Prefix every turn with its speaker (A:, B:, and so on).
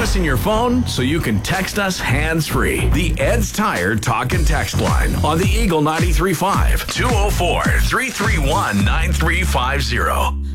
A: us in your phone so you can text us hands-free. The Ed's Tire Talk and Text line on the Eagle 93.5 204-331-9350.